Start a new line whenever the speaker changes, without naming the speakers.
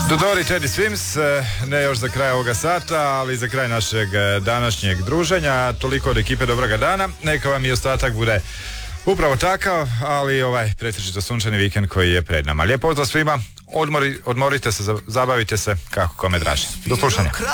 Dodori Teddy Swims, ne još za kraj ovoga sata, ali za kraj našeg današnjeg druženja. Toliko od ekipe Dobroga dana. Neka vam i ostatak bude upravo takav, ali pretežito sunčani vikend koji je pred nama. Lijep pozdrav svima, odmorite se, zabavite se kako kome draži. Do slušanja.